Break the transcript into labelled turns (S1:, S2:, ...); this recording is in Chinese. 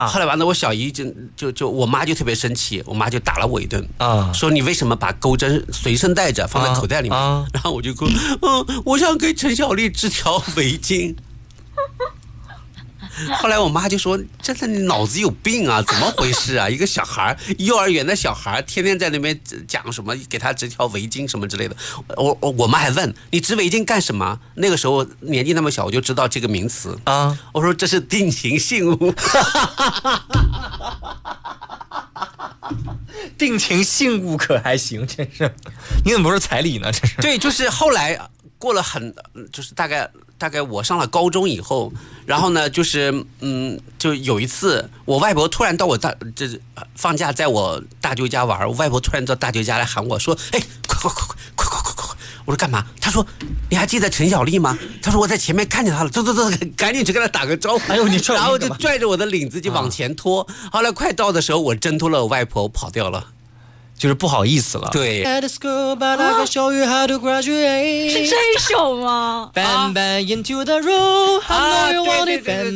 S1: 后来完了，我小姨就我妈就特别生气，我妈就打了我一顿啊，说你为什么把钩针随身带着放在口袋里面？然后我就说，我想给陈小丽织条围巾。后来我妈就说：“真的，你脑子有病啊？怎么回事啊？一个小孩，幼儿园的小孩，天天在那边讲什么，给他织条围巾什么之类的。”我妈还问你织围巾干什么？那个时候年纪那么小，我就知道这个名词啊。我说这是定情信物。
S2: 定情信物可还行，真是。你怎么不是彩礼呢？这是。
S1: 对，就是后来过了就是大概我上了高中以后，然后呢，就有一次，我外婆突然到我放假在我大舅家玩，我外婆突然到大舅家来喊我说：“哎，快！”我说干嘛？他说：“你还记得陈小丽吗？”他说：“我在前面看见她了，走，赶紧去跟她打个招呼。”
S2: 哎呦，你
S1: 然后就拽着我的领子就往前拖。后来快到的时候，我挣脱了我外婆，我跑掉了。
S2: 就是不好意思了。
S1: 对，
S3: 是这一首吗？